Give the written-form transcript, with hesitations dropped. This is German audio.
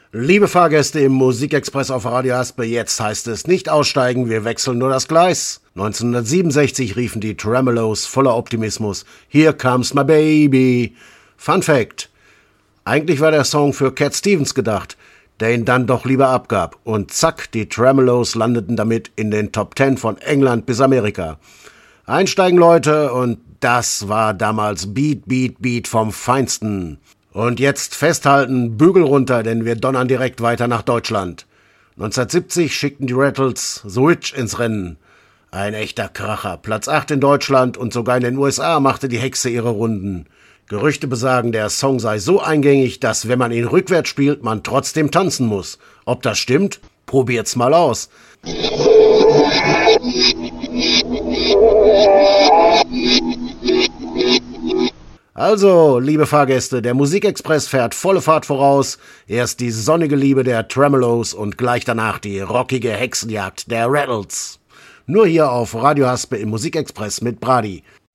Liebe Fahrgäste im Musikexpress auf Radio Haspe, jetzt heißt es nicht aussteigen, wir wechseln nur das Gleis. 1967 riefen die Tremeloes voller Optimismus: Here comes my baby. Fun Fact: Eigentlich war der Song für Cat Stevens gedacht, der ihn dann doch lieber abgab. Und zack, die Tremeloes landeten damit in den Top 10 von England bis Amerika. Einsteigen, Leute, und das war damals Beat, Beat, Beat vom Feinsten. Und jetzt festhalten, Bügel runter, denn wir donnern direkt weiter nach Deutschland. 1970 schickten die Rattles The Witch ins Rennen. Ein echter Kracher. Platz 8 in Deutschland und sogar in den USA machte die Hexe ihre Runden. Gerüchte besagen, der Song sei so eingängig, dass, wenn man ihn rückwärts spielt, man trotzdem tanzen muss. Ob das stimmt? Probiert's mal aus. Also, liebe Fahrgäste, der Musikexpress fährt volle Fahrt voraus. Erst die sonnige Liebe der Tremeloes und gleich danach die rockige Hexenjagd der Rattles. Nur hier auf Radio Haspe im Musikexpress mit Brady.